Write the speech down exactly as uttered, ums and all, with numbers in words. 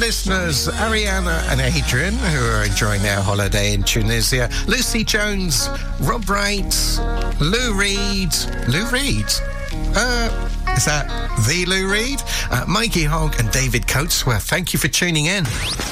listeners, Ariana and Adrian, who are enjoying their holiday in Tunisia. Lucy Jones, Rob Wright, Lou Reed. Lou Reed? Uh, is that the Lou Reed? Uh, Mikey Hogg and David Coatsworth. Thank you for tuning in.